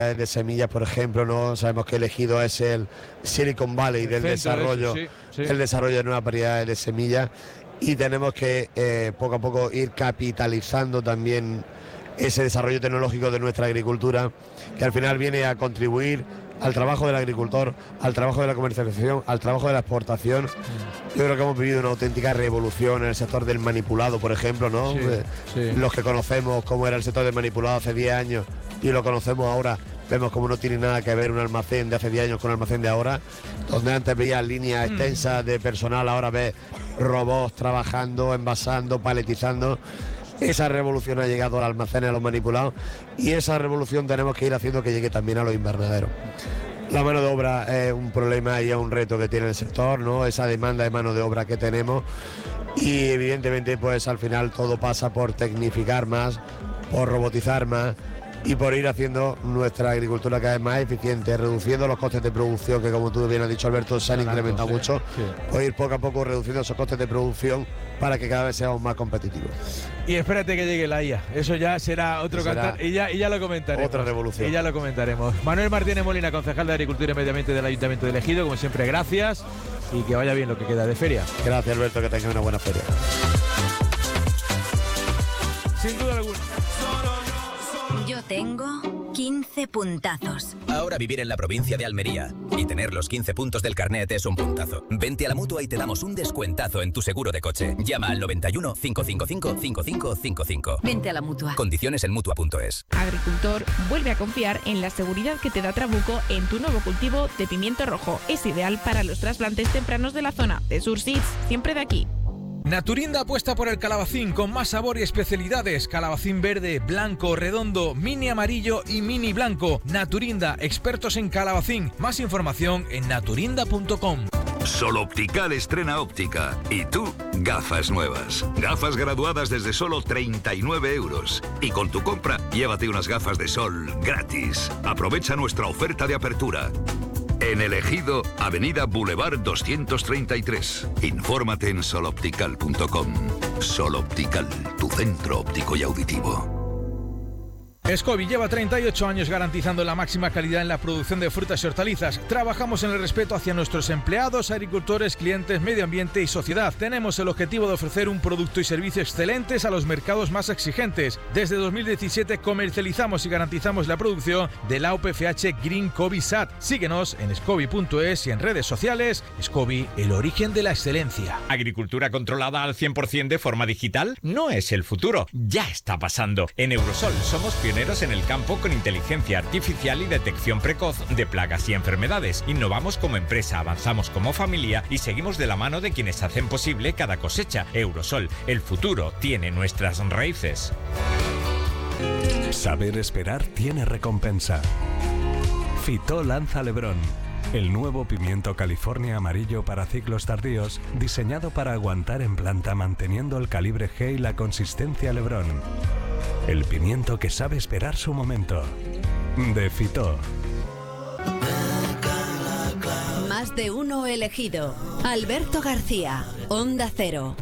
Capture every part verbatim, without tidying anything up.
de semillas, por ejemplo, no sabemos que elegido es el Silicon Valley del desarrollo, sí, sí. el desarrollo de nuevas variedades de semillas, y tenemos que eh, poco a poco ir capitalizando también ese desarrollo tecnológico de nuestra agricultura, que al final viene a contribuir al trabajo del agricultor, al trabajo de la comercialización, al trabajo de la exportación. Yo creo que hemos vivido una auténtica revolución en el sector del manipulado, por ejemplo, ¿no? Sí, Eh, sí. Los que conocemos cómo era el sector del manipulado hace diez años y lo conocemos ahora, vemos como no tiene nada que ver un almacén de hace diez años con un almacén de ahora, donde antes veías líneas Mm. extensas de personal, ahora ves robots trabajando, envasando, paletizando. Esa revolución ha llegado al almacén, a los manipulados, y esa revolución tenemos que ir haciendo que llegue también a los invernaderos. La mano de obra es un problema y es un reto que tiene el sector, ¿no? Esa demanda de mano de obra que tenemos, y evidentemente pues al final todo pasa por tecnificar más, por robotizar más y por ir haciendo nuestra agricultura cada vez más eficiente, reduciendo los costes de producción, que como tú bien has dicho, Alberto, se han incrementado sí, mucho, sí. o ir poco a poco reduciendo esos costes de producción para que cada vez seamos más competitivos. Y espérate que llegue la I A, eso ya será otro Será cantar y ya, y ya lo comentaremos. otra revolución. Y ya lo comentaremos. Manuel Martínez Molina, concejal de Agricultura y Medio Ambiente del Ayuntamiento de Ejido, como siempre, gracias y que vaya bien lo que queda de feria. Gracias, Alberto, que tenga una buena feria. Sin duda alguna. Yo tengo quince puntazos. Ahora vivir en la provincia de Almería y tener los quince puntos del carnet es un puntazo. Vente a la Mutua y te damos un descuentazo en tu seguro de coche. Llama al noventa y uno, cinco cinco cinco, cinco cinco cinco cinco. Vente a la Mutua. Condiciones en Mutua punto es. Agricultor, vuelve a confiar en la seguridad que te da Trabuco en tu nuevo cultivo de pimiento rojo. Es ideal para los trasplantes tempranos de la zona. De Surseeds, siempre de aquí. Naturinda apuesta por el calabacín con más sabor y especialidades. Calabacín verde, blanco, redondo, mini amarillo y mini blanco. Naturinda, expertos en calabacín. Más información en naturinda punto com. Sol Optical estrena óptica. Y tú, gafas nuevas. Gafas graduadas desde solo treinta y nueve euros. Y con tu compra, llévate unas gafas de sol gratis. Aprovecha nuestra oferta de apertura. En El Ejido, Avenida Boulevard doscientos treinta y tres. Infórmate en sol optical punto com. Sol Optical, tu centro óptico y auditivo. Scoby lleva treinta y ocho años garantizando la máxima calidad en la producción de frutas y hortalizas. Trabajamos en el respeto hacia nuestros empleados, agricultores, clientes, medio ambiente y sociedad. Tenemos el objetivo de ofrecer un producto y servicio excelentes a los mercados más exigentes. Desde dos mil diecisiete comercializamos y garantizamos la producción de la U P F H Green Cobi Sat. Síguenos en scoby punto es y en redes sociales. Scoby, el origen de la excelencia. ¿Agricultura controlada al cien por ciento de forma digital? No es el futuro, ya está pasando. En Eurosol somos pioneros en el campo con inteligencia artificial y detección precoz de plagas y enfermedades. Innovamos como empresa, avanzamos como familia y seguimos de la mano de quienes hacen posible cada cosecha. Eurosol, el futuro tiene nuestras raíces. Saber esperar tiene recompensa. Fitó lanza Lebrón, el nuevo pimiento California amarillo para ciclos tardíos, diseñado para aguantar en planta manteniendo el calibre G y la consistencia Lebrón. El pimiento que sabe esperar su momento. De Fitó. Más de uno elegido. Alberto García, Onda Cero.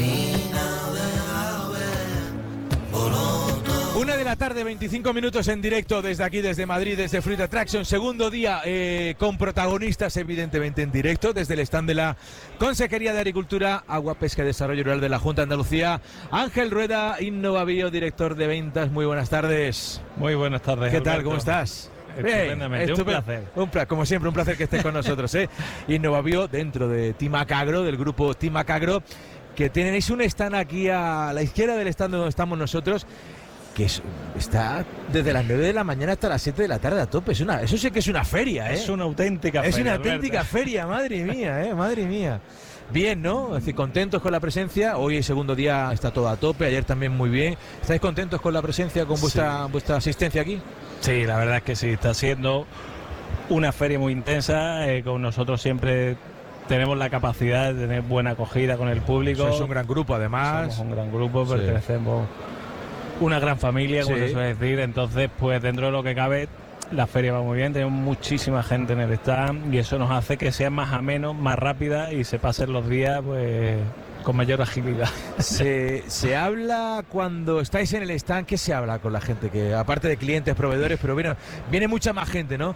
Una de la tarde, veinticinco minutos en directo desde aquí, desde Madrid, desde Fruit Attraction. Segundo día eh, con protagonistas, evidentemente, en directo, desde el stand de la Consejería de Agricultura, Agua, Pesca y Desarrollo Rural de la Junta de Andalucía. Ángel Rueda, Innovabio, director de ventas. Muy buenas tardes. Muy buenas tardes, ¿Qué Alberto. tal? ¿Cómo estás? Estupendamente, Bien, un placer. Un pla como siempre, un placer que estés con nosotros. ¿eh? Innovabio, dentro de Timacagro, del grupo Timacagro, que tenéis un stand aquí a la izquierda del stand donde estamos nosotros, que es, está desde las nueve de la mañana hasta las siete de la tarde a tope. Es una, eso sí que es una feria, ¿eh? Es una auténtica es feria. Es una auténtica Alberto. feria, madre mía, ¿eh? Madre mía. Bien, ¿no? Es decir, contentos con la presencia. Hoy el segundo día está todo a tope, ayer también muy bien. ¿Estáis contentos con la presencia, con vuestra, sí. vuestra asistencia aquí? Sí, la verdad es que sí, está siendo una feria muy intensa. Eh, con nosotros siempre tenemos la capacidad de tener buena acogida con el público. Sois un gran grupo, además. Somos un gran grupo, sí. pertenecemos una gran familia, como sí. se suele decir. Entonces, pues dentro de lo que cabe, la feria va muy bien, tenemos muchísima gente en el stand y eso nos hace que sea más ameno, más rápida y se pasen los días pues con mayor agilidad. Se, se habla cuando estáis en el stand, ¿qué se habla con la gente? Que aparte de clientes, proveedores, pero viene, viene mucha más gente, ¿no?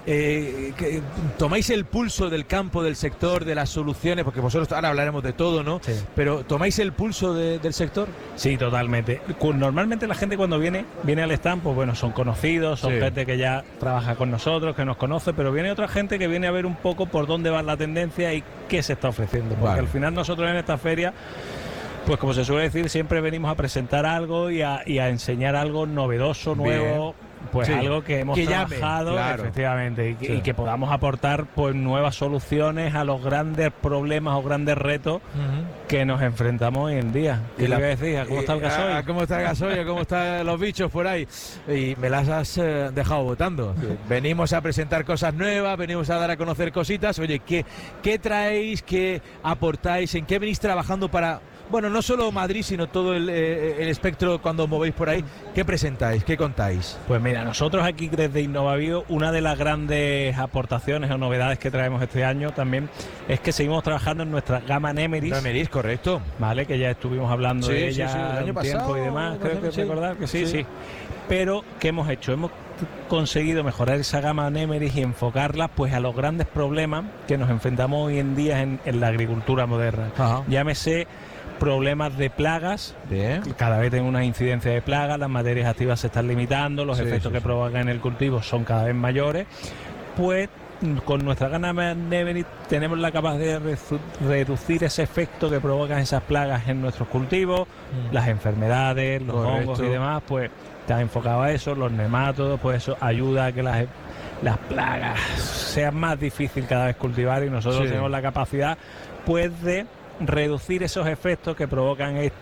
Eh, que, tomáis el pulso del campo, del sector, de las soluciones, porque vosotros ahora hablaremos de todo, ¿no? Sí. Pero ¿tomáis el pulso de, del sector? Sí, totalmente. Normalmente la gente cuando viene, viene al stand, pues bueno, son conocidos, son Sí. gente que ya trabaja con nosotros, que nos conoce, pero viene otra gente que viene a ver un poco por dónde va la tendencia y qué se está ofreciendo. Porque Vale. al final nosotros en esta feria, pues como se suele decir, siempre venimos a presentar algo y a, y a enseñar algo novedoso, nuevo, pues Sí. algo que hemos Que llame, trabajado, claro. efectivamente, y que, Sí. y que podamos aportar pues nuevas soluciones a los grandes problemas o grandes retos Uh-huh. que nos enfrentamos hoy en día. ¿Qué Y le la- voy a decir? ¿Cómo está el Eh, gasoil? ah, ¿Cómo está el gasoil? ¿Cómo están los bichos por ahí? Y me las has eh, dejado votando. Venimos a presentar cosas nuevas, venimos a dar a conocer cositas. Oye, ¿qué, qué traéis, qué aportáis, en qué venís trabajando para, bueno, no solo Madrid, sino todo el, eh, el espectro cuando os movéis por ahí? ¿Qué presentáis? ¿Qué contáis? Pues mira, nosotros aquí desde InnovaBio, una de las grandes aportaciones o novedades que traemos este año también es que seguimos trabajando en nuestra gama Nemeris, Nemeris, correcto. ¿vale? Que ya estuvimos hablando Sí, de sí, ella sí, el año un pasado, tiempo y demás, creo que sí. recordar que sí, Sí. sí. Pero, ¿qué hemos hecho? Hemos conseguido mejorar esa gama Nemeris y enfocarla pues a los grandes problemas que nos enfrentamos hoy en día en, en la agricultura moderna. Ajá. Llámese problemas de plagas, Bien. cada vez tenemos una incidencia de plagas, las materias activas se están limitando, los Sí, efectos sí, que sí. provocan en el cultivo son cada vez mayores, pues con nuestra gama Nemeris tenemos la capacidad de rezu- reducir ese efecto que provocan esas plagas en nuestros cultivos, Mm. las enfermedades, los Correcto. hongos y demás, pues está enfocado a eso, los nemátodos, pues eso ayuda a que las, las plagas sean más difícil cada vez cultivar y nosotros Sí. tenemos la capacidad pues de reducir esos efectos que provocan est-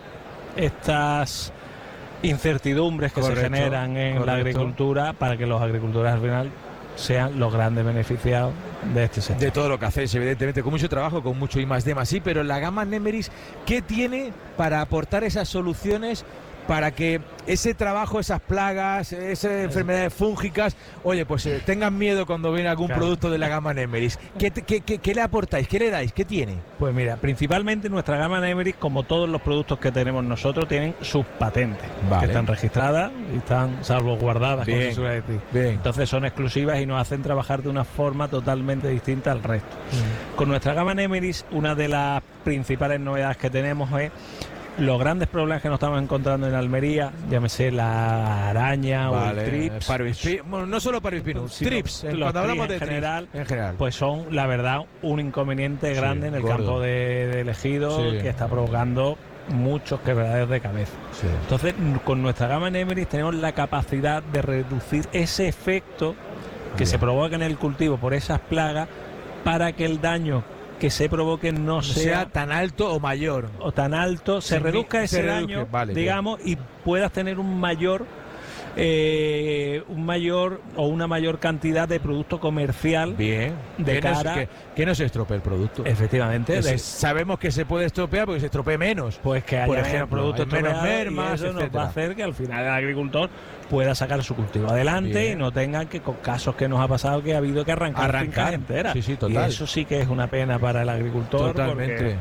estas incertidumbres que Correcto, se generan en correcto. la agricultura para que los agricultores al final sean los grandes beneficiados de este sector. De todo lo que hacéis, evidentemente, con mucho trabajo, con mucho I más D más I, pero la gama Nemeris, ¿qué tiene para aportar esas soluciones para que ese trabajo, esas plagas, esas enfermedades fúngicas, oye, pues eh, tengan miedo cuando viene algún Claro. producto de la gama Nemeris? ¿Qué, te- qué- qué- qué le aportáis? ¿Qué le dais? ¿Qué tiene? Pues mira, principalmente nuestra gama Nemeris, como todos los productos que tenemos nosotros, tienen sus patentes, Vale. que están registradas y están salvaguardadas, como Bien, se suele decir. bien. Entonces son exclusivas y nos hacen trabajar de una forma totalmente distinta al resto. Mm. Con nuestra gama Nemeris, una de las principales novedades que tenemos es los grandes problemas que nos estamos encontrando en Almería, llámese la araña o el trips. Parvispi- bueno, no solo Parvispinus, sino trips. eh, los Cuando hablamos trips de en trips, general, en general. pues son, la verdad, un inconveniente Sí, grande en el gordo. campo de, de Ejido, Sí. que está provocando muchos quebraderos de cabeza. Sí. Entonces, n- con nuestra gama Nemeris tenemos la capacidad de reducir ese efecto que Bien. se provoca en el cultivo por esas plagas para que el daño que se provoque no No sea, sea tan alto o mayor. o tan alto, se Sí, reduzca se ese reduzca, daño, vale, bien. digamos, y puedas tener un mayor eh, un mayor o una mayor cantidad de producto comercial. Bien. De que, cara- no, se- que, que no se estropee el producto. Efectivamente, Que de- se- sabemos que se puede estropear porque se estropee menos. pues que haya Por menos ejemplo, productos hay menos estropeados, mermas, y eso nos va etcétera. a hacer que al final el agricultor pueda sacar su cultivo adelante Bien. y no tenga que, con casos que nos ha pasado, que ha habido que arrancar, Arrancar. fincas enteras. Sí, sí, total. Y eso sí que es una pena para el agricultor. Totalmente. porque-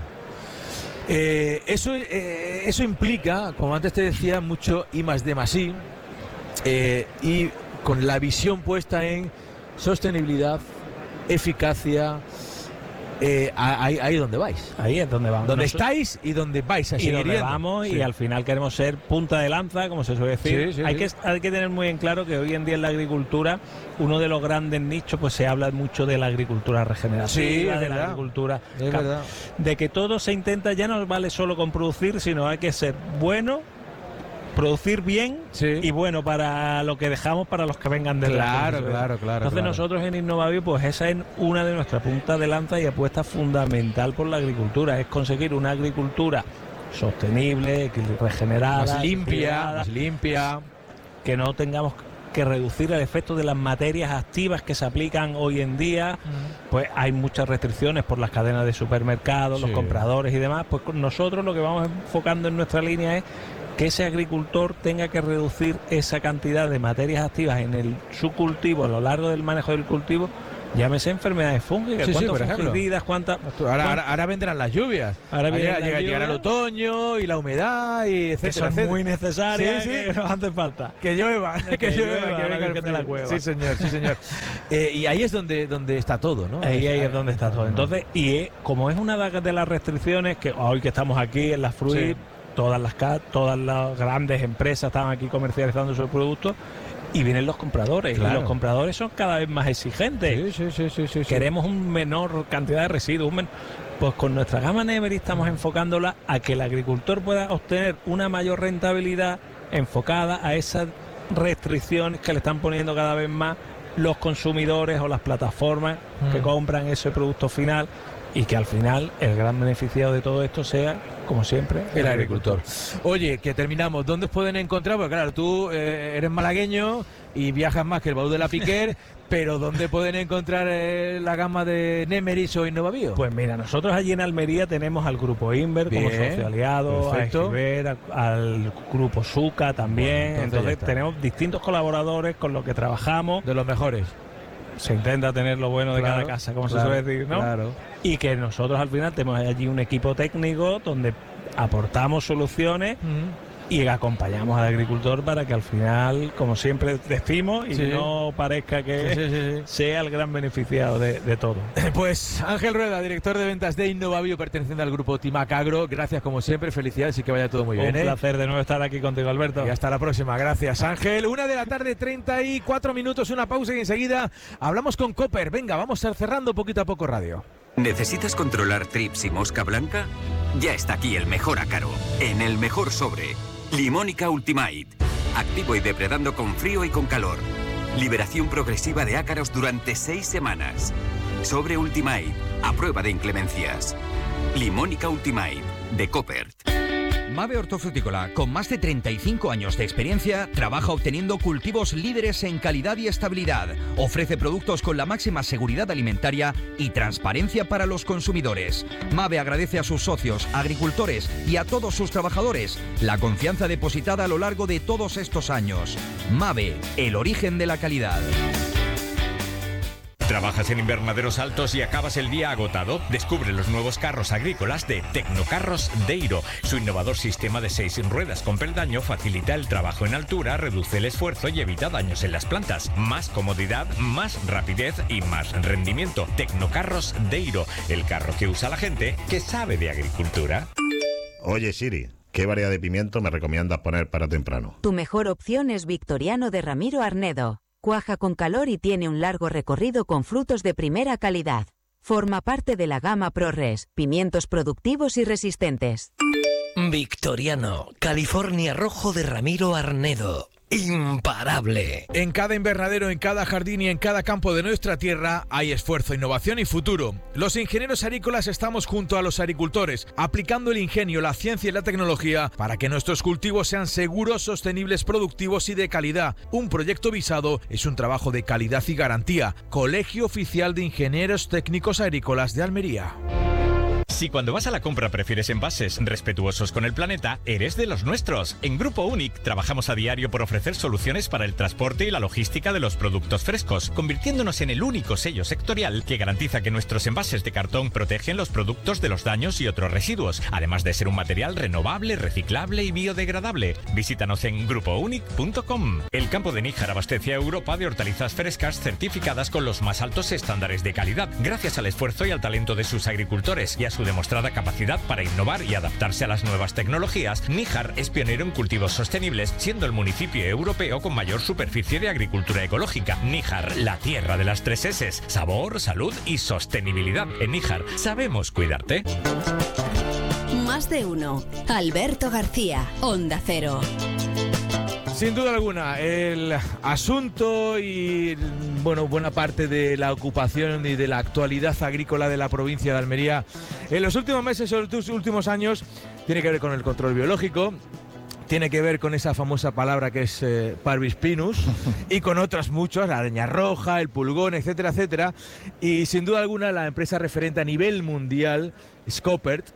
Eh, eso, eh, eso implica, como antes te decía, mucho I más D más I, eh, y con la visión puesta en sostenibilidad, eficacia, eh, ahí, ahí donde vais. Ahí es donde vamos. Donde Noso- estáis y donde vais a y seguir donde yendo. vamos Sí. y al final queremos ser punta de lanza, como se suele decir. Sí, sí, hay, sí. Que, hay que tener muy en claro que hoy en día en la agricultura, uno de los grandes nichos, pues se habla mucho de la agricultura regenerativa, Sí, es de la verdad. agricultura, Es ca- verdad. de que todo se intenta, ya no vale solo con producir, sino hay que ser bueno, producir bien Sí. y bueno para lo que dejamos para los que vengan detrás. Claro, como se suele claro, decir. claro, Entonces claro. nosotros en InnovaBio, pues esa es una de nuestras puntas de lanza y apuesta fundamental por la agricultura, es conseguir una agricultura sostenible, equil- regenerada, Más limpia, equilibrada, más limpia. que no tengamos que reducir el efecto de las materias activas que se aplican hoy en día. Pues hay muchas restricciones por las cadenas de supermercados, los Sí. compradores y demás. Pues con nosotros lo que vamos enfocando en nuestra línea es que ese agricultor tenga que reducir esa cantidad de materias activas en el, su cultivo, a lo largo del manejo del cultivo, Llámese enfermedades fúngicas, Sí, sí, cuántos por ejemplo. fungicidas, cuántas... Ahora, ahora, ahora vendrán las lluvias. Ahora viene Llega- la llega- lluvia. llegará el otoño y la humedad y que etcétera, son etcétera. muy necesarias, Sí, sí. que nos hace falta. Que llueva, que, Que llueva, llueva, que la venga el Virgen de la frío. Cueva. Sí, señor, sí, señor. Eh, y ahí es donde, donde está todo, ¿no? Ahí, ahí es donde está todo. Entonces, y es- como es una de las restricciones, que hoy que estamos aquí en la Fruit, Sí. todas las ca- todas las grandes empresas están aquí comercializando sus productos y vienen los compradores. Claro. Y los compradores son cada vez más exigentes. Sí, sí, sí, sí, sí, sí. Queremos un menor cantidad de residuos. un men- Pues con nuestra gama Nemery estamos enfocándola a que el agricultor pueda obtener una mayor rentabilidad enfocada a esas restricciones que le están poniendo cada vez más los consumidores o las plataformas que Mm. compran ese producto final, y que al final el gran beneficiado de todo esto sea, como siempre, El agricultor. Oye, que terminamos. ¿Dónde os pueden encontrar? Porque claro, tú eh, eres malagueño y viajas más que el baúl de la Piquer, pero ¿dónde pueden encontrar eh, la gama de Nemeris o Innovabio? Pues mira, nosotros allí en Almería tenemos al grupo Inver como Bien, socio aliado, a perfecto. Egiver, a- al grupo Suca también. Bueno, entonces ya entonces está. tenemos distintos colaboradores con los que trabajamos. De los mejores. Se intenta tener lo bueno de Claro, cada casa, como claro, se suele decir, ¿no? Claro. Y que nosotros al final tenemos allí un equipo técnico donde aportamos soluciones y acompañamos al agricultor para que al final, como siempre decimos, y Sí. no parezca que Sí, sí, sí, sí. sea el gran beneficiado de, de todo. Pues Ángel Rueda, director de ventas de Innovabio, perteneciente al grupo Timac Agro. Gracias como siempre, felicidades y que vaya todo muy bien. Un ¿eh? placer de nuevo estar aquí contigo, Alberto. Y hasta la próxima, gracias Ángel. Una de la tarde, treinta y cuatro minutos, una pausa y enseguida hablamos con Copper. Venga, vamos a ir cerrando poquito a poco radio. ¿Necesitas controlar trips y mosca blanca? Ya está aquí el mejor ácaro, en el mejor sobre. Limónica Ultimate. Activo y depredando con frío y con calor. Liberación progresiva de ácaros durante seis semanas. Sobre Ultimate, a prueba de inclemencias. Limónica Ultimate, de Copper. Mave Hortofrutícola, con más de treinta y cinco años de experiencia, trabaja obteniendo cultivos líderes en calidad y estabilidad. Ofrece productos con la máxima seguridad alimentaria y transparencia para los consumidores. Mave agradece a sus socios, agricultores y a todos sus trabajadores la confianza depositada a lo largo de todos estos años. Mave, el origen de la calidad. ¿Trabajas en invernaderos altos y acabas el día agotado? Descubre los nuevos carros agrícolas de Tecnocarros Deiro. Su innovador sistema de seis ruedas con peldaño facilita el trabajo en altura, reduce el esfuerzo y evita daños en las plantas. Más comodidad, más rapidez y más rendimiento. Tecnocarros Deiro, el carro que usa la gente que sabe de agricultura. Oye Siri, ¿qué variedad de pimiento me recomiendas poner para temprano? Tu mejor opción es Victoriano de Ramiro Arnedo. Cuaja con calor y tiene un largo recorrido con frutos de primera calidad. Forma parte de la gama ProRes, pimientos productivos y resistentes. Victoriano, California Rojo de Ramiro Arnedo. Imparable. En cada invernadero, en cada jardín y en cada campo de nuestra tierra hay esfuerzo, innovación y futuro. Los ingenieros agrícolas estamos junto a los agricultores, aplicando el ingenio, la ciencia y la tecnología para que nuestros cultivos sean seguros, sostenibles, productivos y de calidad. Un proyecto visado es un trabajo de calidad y garantía. Colegio Oficial de Ingenieros Técnicos Agrícolas de Almería. Si cuando vas a la compra prefieres envases respetuosos con el planeta, eres de los nuestros. En Grupo Unic trabajamos a diario por ofrecer soluciones para el transporte y la logística de los productos frescos, convirtiéndonos en el único sello sectorial que garantiza que nuestros envases de cartón protegen los productos de los daños y otros residuos, además de ser un material renovable, reciclable y biodegradable. Visítanos en grupo unic punto com. El campo de Níjar abastece a Europa de hortalizas frescas certificadas con los más altos estándares de calidad, gracias al esfuerzo y al talento de sus agricultores y a su demostrada capacidad para innovar y adaptarse a las nuevas tecnologías. Níjar es pionero en cultivos sostenibles, siendo el municipio europeo con mayor superficie de agricultura ecológica. Níjar, la tierra de las tres S: sabor, salud y sostenibilidad. En Níjar sabemos cuidarte. Más de uno. Alberto García, Onda Cero. Sin duda alguna, el asunto y bueno, buena parte de la ocupación y de la actualidad agrícola de la provincia de Almería en los últimos meses o los últimos años tiene que ver con el control biológico, tiene que ver con esa famosa palabra que es eh, Parvis pinus y con otras muchas, la araña roja, el pulgón, etcétera, etcétera. Y sin duda alguna la empresa referente a nivel mundial, Scopert,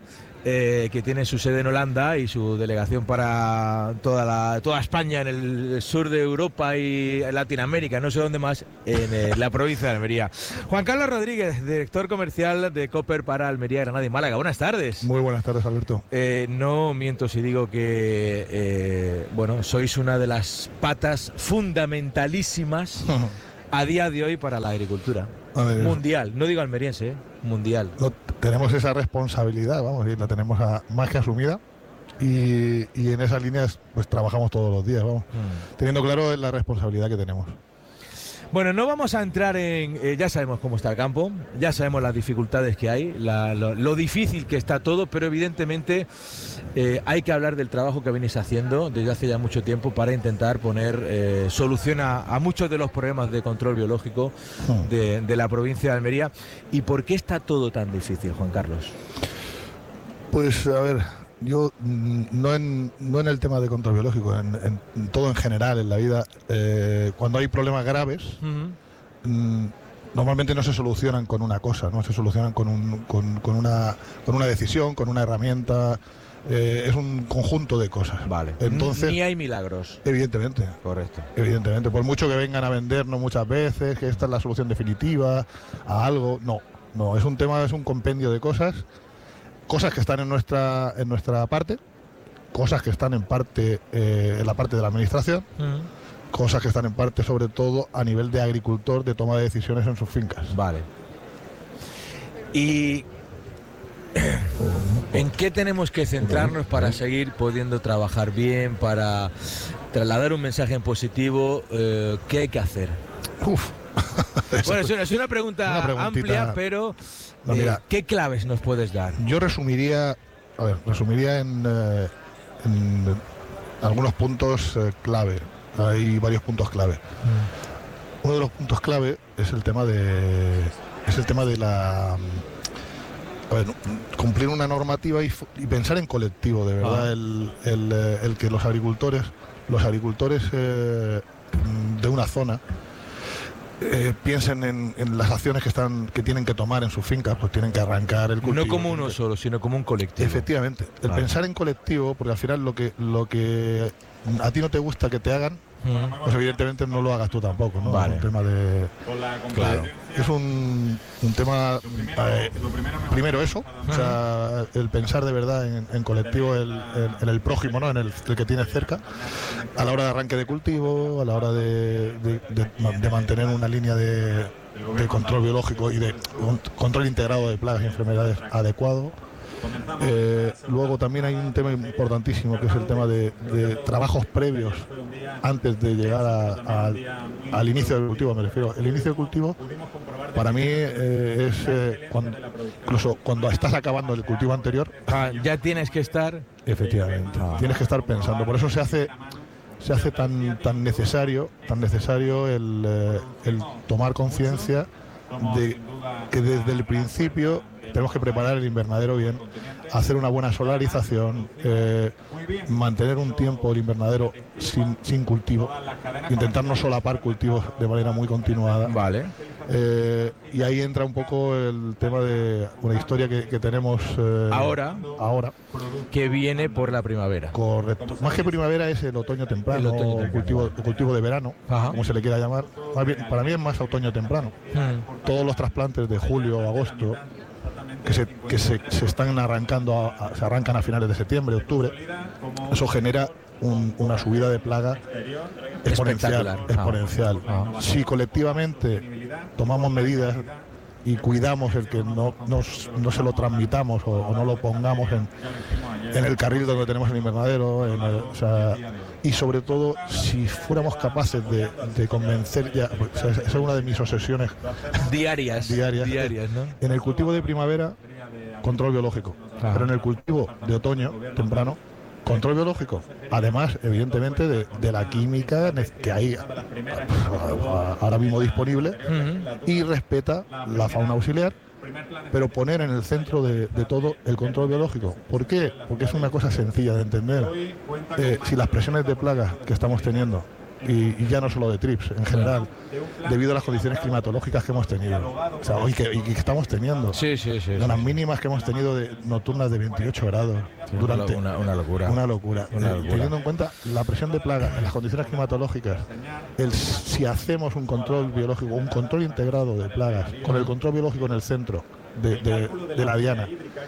eh, que tiene su sede en Holanda y su delegación para toda la toda España, en el sur de Europa y Latinoamérica, no sé dónde más, en eh, la provincia de Almería. Juan Carlos Rodríguez, director comercial de Copper para Almería, Granada y Málaga. Buenas tardes. Muy buenas tardes, Alberto. Eh, no miento si digo que eh, bueno, sois una de las patas fundamentalísimas a día de hoy para la agricultura. Ver, mundial, no digo almeriense, ¿eh? Mundial. No, tenemos esa responsabilidad, vamos, y la tenemos a, más que asumida, y, y en esas líneas pues trabajamos todos los días, vamos, mm. teniendo claro la responsabilidad que tenemos. Bueno, no vamos a entrar en... Eh, ya sabemos cómo está el campo, ya sabemos las dificultades que hay, la, lo, lo difícil que está todo, pero evidentemente eh, hay que hablar del trabajo que venís haciendo desde hace ya mucho tiempo para intentar poner eh, solución a, a muchos de los problemas de control biológico de, de la provincia de Almería. ¿Y por qué está todo tan difícil, Juan Carlos? Pues, a ver... Yo, no en, no en el tema de control biológico, en, en, en todo en general, en la vida, eh, cuando hay problemas graves, uh-huh. mm, normalmente no se solucionan con una cosa, no se solucionan con, un, con, con, una, con una decisión, con una herramienta, eh, es un conjunto de cosas. Vale. Entonces, ni hay milagros. Evidentemente. Correcto. Evidentemente, por mucho que vengan a vendernos muchas veces, que esta es la solución definitiva a algo, no, no, es un tema, es un compendio de cosas. Cosas que están en nuestra en nuestra parte, cosas que están en parte eh, en la parte de la administración, uh-huh. cosas que están en parte sobre todo a nivel de agricultor, de toma de decisiones en sus fincas. Vale. ¿Y en qué tenemos que centrarnos para seguir pudiendo trabajar bien, para trasladar un mensaje en positivo? Eh, ¿Qué hay que hacer? Uf. Bueno, es una, es una pregunta una amplia, pero no, mira, eh, ¿qué claves nos puedes dar? Yo resumiría, a ver, resumiría en, eh, en algunos puntos eh, clave. Hay varios puntos clave. Mm. Uno de los puntos clave es el tema de es el tema de la a ver, cumplir una normativa y, y pensar en colectivo, de verdad, ah. el, el, el que los agricultores, los agricultores eh, de una zona Eh, piensen en, en las acciones que están que tienen que tomar en sus fincas, pues tienen que arrancar el cultivo. No como uno solo, sino como un colectivo. Efectivamente, el vale. pensar en colectivo, porque al final lo que lo que a ti no te gusta que te hagan, uh-huh. pues evidentemente no lo hagas tú tampoco, ¿no? Vale. Es un tema de claro, es un, un tema eh, primero eso, uh-huh. o sea, el pensar de verdad en, en colectivo, el, el, en el prójimo, ¿no? En el, el que tienes cerca, a la hora de arranque de cultivo, a la hora de, de, de, de mantener una línea de, de control biológico y de control integrado de plagas y enfermedades adecuado. Eh, luego también hay un tema importantísimo que es el tema de, de trabajos previos antes de llegar a, a, al inicio del cultivo, me refiero. El inicio del cultivo para mí eh, es eh, cuando, incluso cuando estás acabando el cultivo anterior. Ah, ya tienes que estar. Efectivamente, ah. tienes que estar pensando. Por eso se hace se hace tan tan necesario, tan necesario el, eh, el tomar conciencia de que desde el principio tenemos que preparar el invernadero bien, hacer una buena solarización, eh, mantener un tiempo el invernadero sin, sin cultivo, intentar no solapar cultivos de manera muy continuada. Vale. Eh, y ahí entra un poco el tema de una historia que, que tenemos eh, ahora, ahora, que viene por la primavera. Correcto. Más que primavera es el otoño temprano, el otoño temprano. Cultivo, el cultivo de verano, Ajá. como se le quiera llamar. Más bien, para mí es más otoño temprano. Hmm. Todos los trasplantes de julio o agosto que se, que se, se están arrancando, a, a, se arrancan a finales de septiembre, octubre, eso genera un, una subida de plaga exponencial. exponencial. Ah. Ah. Si colectivamente tomamos medidas y cuidamos el que no, no, no se lo transmitamos o, o no lo pongamos en, en el carril donde tenemos el invernadero, en el, o sea, y sobre todo si fuéramos capaces de, de convencer ya, o sea, esa es una de mis obsesiones diarias, diarias, diarias ¿no? En el cultivo de primavera, control biológico, ah. pero en el cultivo de otoño temprano, control biológico, además evidentemente de, de la química que hay ahora mismo disponible, uh-huh. y respeta la fauna auxiliar, pero poner en el centro de, de todo el control biológico. ¿Por qué? Porque es una cosa sencilla de entender. Eh, si las presiones de plagas que estamos teniendo y, y ya no solo de trips, en general, debido a las condiciones climatológicas que hemos tenido, o sea, hoy que, y que estamos teniendo, sí, sí, sí, las sí. mínimas que hemos tenido de nocturnas de veintiocho grados, Sí, durante una, una locura. una locura, Una Eh, locura. teniendo en cuenta la presión de plaga en las condiciones climatológicas, el, si hacemos un control biológico, un control integrado de plagas, con el control biológico en el centro de, de, de la diana,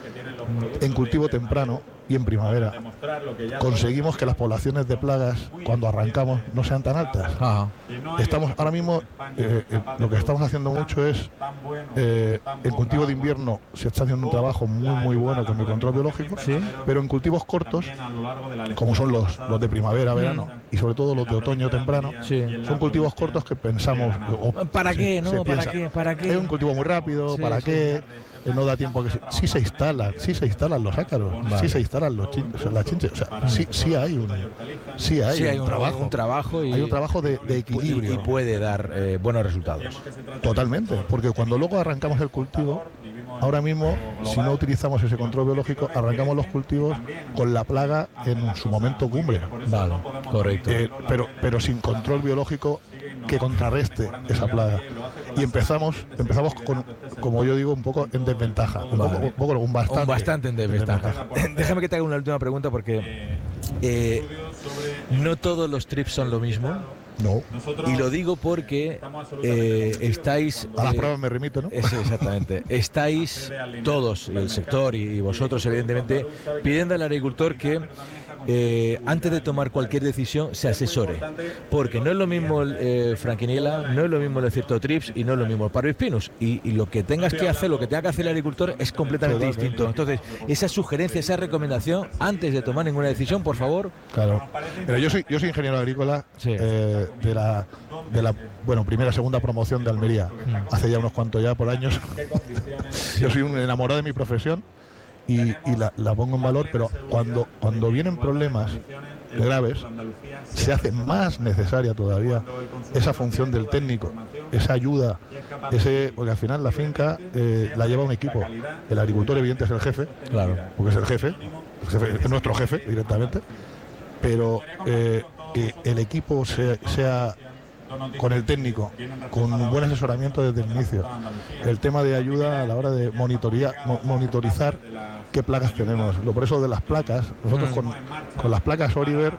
en cultivo temprano y en primavera, conseguimos que las poblaciones de plagas, cuando arrancamos, no sean tan altas. Ajá. Estamos ahora mismo, eh, eh, lo que estamos haciendo mucho es, eh, en cultivo de invierno se está haciendo un trabajo muy muy bueno con el control biológico, pero en cultivos cortos, como son los, los de primavera, verano, y sobre todo los de otoño temprano, son cultivos cortos que pensamos... o- ¿Para se- qué, no? se ¿Para piensa, qué? ¿Para qué? Es un cultivo muy rápido, Sí, ¿para sí. qué? Eh, No da tiempo a que se, sí se instalan, sí se instalan los ácaros, Vale. sí se instalan los chin- o sea, las chinches, o sea, sí, sí hay un, sí hay Sí, hay un, un trabajo, un trabajo y, hay un trabajo de, de equilibrio. y, y puede dar eh, buenos resultados. Totalmente, porque cuando luego arrancamos el cultivo, ahora mismo, si no utilizamos ese control biológico, arrancamos los cultivos con la plaga en su momento cumbre. Vale, correcto. Eh, pero, pero sin control biológico que contrarreste esa plaga. Y empezamos, empezamos con, como yo digo, un poco en desventaja, un, Vale. poco, un, poco, un bastante, Un bastante en desventaja. Déjame que te haga una última pregunta porque eh, no todos los trips son lo mismo. No. Y lo digo porque eh, estáis... A las eh, pruebas me remito, ¿no? Eso, exactamente. Estáis todos, el sector y vosotros, evidentemente, pidiendo al agricultor que eh, antes de tomar cualquier decisión se asesore. Porque no es lo mismo el eh, franquinela, no es lo mismo el Cirtotrips y no es lo mismo el Parvospinus. Y, y lo que tengas que hacer, lo que tenga que hacer el agricultor es completamente distinto. Entonces, esa sugerencia, esa recomendación, antes de tomar ninguna decisión, por favor. Claro. Pero yo soy, yo soy ingeniero agrícola eh, de la de la bueno primera segunda promoción de Almería, hace ya unos cuantos ya por años. Yo soy un enamorado de mi profesión y, y la, la pongo en valor, pero cuando, cuando vienen problemas graves, se hace más necesaria todavía esa función del técnico, esa ayuda, ese porque al final la finca eh, la lleva un equipo. El agricultor evidente es el jefe, claro, porque es el jefe, el jefe es nuestro jefe directamente, pero eh, que el equipo sea, sea con el técnico, con un buen asesoramiento desde el inicio. El tema de ayuda a la hora de monitoría, mo- monitorizar qué placas tenemos. Lo por eso de las placas, nosotros con, con las placas Oliver,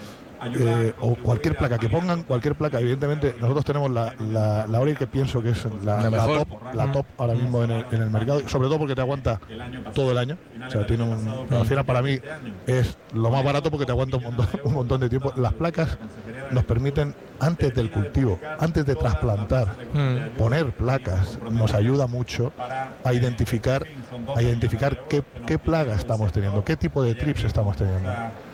eh, o cualquier placa que pongan, cualquier placa, evidentemente nosotros tenemos la, la, la Oliver que pienso que es la, La la mejor. top, la top ahora mismo en el, en el mercado, sobre todo porque te aguanta todo el año. O sea, tiene un, al final para mí es lo más barato porque te aguanta un montón, un montón de tiempo. Las placas nos permiten, antes del cultivo, antes de trasplantar, poner placas, nos ayuda mucho a identificar, a identificar qué, qué plaga estamos teniendo, qué tipo de trips estamos teniendo.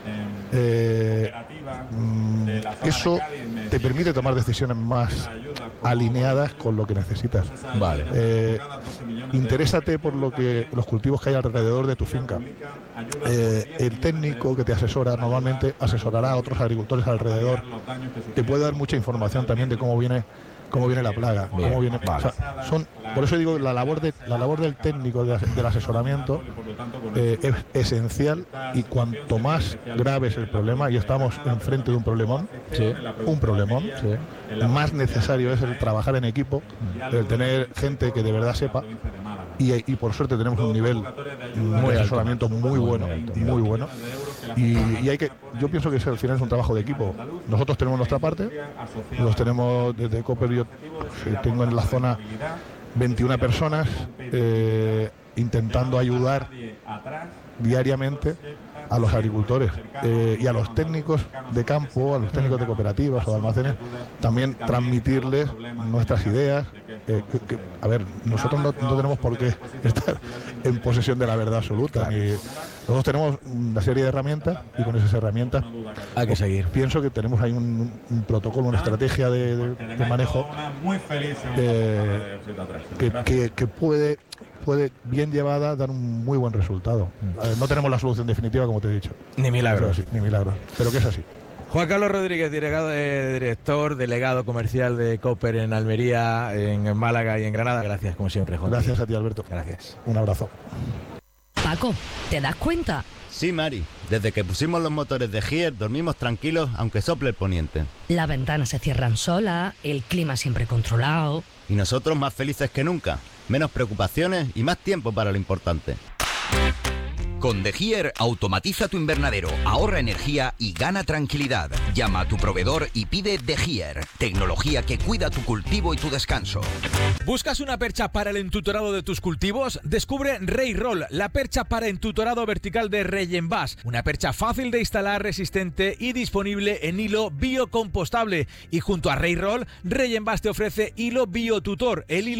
Eh, mm, eso te permite tomar decisiones más alineadas con lo que necesitas. Vale. Eh, interésate por lo que los cultivos que hay alrededor de tu finca. Eh, el técnico que te asesora normalmente asesorará a otros agricultores alrededor. Te puede dar mucha información también de cómo viene cómo viene la plaga, Bien, cómo viene. vale. O sea, son, por eso digo la labor de la labor del técnico de- del asesoramiento eh, es esencial, y cuanto más grave es el problema y estamos enfrente de un problemón, un problemón, más necesario es el trabajar en equipo, el tener gente que de verdad sepa, y, y por suerte tenemos un nivel Muy de alto. asesoramiento muy bueno, muy bueno, y, y hay que, yo pienso que es, al final es un trabajo de equipo. Nosotros tenemos nuestra parte, los tenemos desde Cooper, yo eh, tengo en la zona veintiuna personas eh, intentando ayudar diariamente a los agricultores eh, y a los técnicos de campo, a los técnicos de cooperativas o de almacenes, también transmitirles nuestras ideas. eh, que- que, a ver, nosotros no, no tenemos por qué estar en posesión de la verdad absoluta. ni- nosotros tenemos una serie de herramientas y con esas herramientas hay que seguir. Pienso que tenemos ahí un, un protocolo, una estrategia de, de- de manejo eh, que, que- que puede puede bien llevada dar un muy buen resultado. Eh, no tenemos la solución definitiva, como te he dicho. Ni milagros. Pero sí, ni milagros. Pero que es así. Juan Carlos Rodríguez, delegado, eh, director, delegado comercial de Cooper en Almería, en Málaga y en Granada. Gracias, como siempre, Juan. Gracias a ti, Alberto. Gracias. Un abrazo. Paco, ¿te das cuenta? Sí, Mari. Desde que pusimos los motores de Gier dormimos tranquilos aunque sople el poniente. Las ventanas se cierran solas, el clima siempre controlado. Y nosotros más felices que nunca. Menos preocupaciones y más tiempo para lo importante. Con De Gier, automatiza tu invernadero, ahorra energía y gana tranquilidad. Llama a tu proveedor y pide De Gier, tecnología que cuida tu cultivo y tu descanso. ¿Buscas una percha para el entutorado de tus cultivos? Descubre Rey-Roll, la percha para entutorado vertical de Reyenbas. Una percha fácil de instalar, resistente y disponible en hilo biocompostable. Y junto a Rey-Roll, Reyenbas te ofrece hilo biotutor, el hilo